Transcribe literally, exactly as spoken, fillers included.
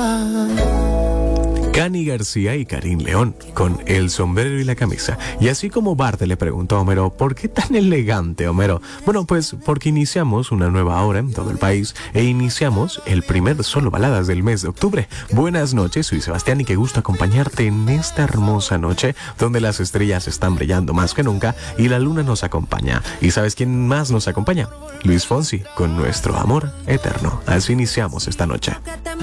Cani García y Karim León, con el sombrero y la camisa. Y así como Bart le preguntó a Homero, ¿por qué tan elegante, Homero? Bueno, pues porque iniciamos una nueva hora en todo el país e iniciamos el primer Solo Baladas del mes de octubre. Buenas noches, soy Sebastián y qué gusto acompañarte en esta hermosa noche donde las estrellas están brillando más que nunca y la luna nos acompaña. ¿Y sabes quién más nos acompaña? Luis Fonsi, con Nuestro Amor Eterno. Así iniciamos esta noche.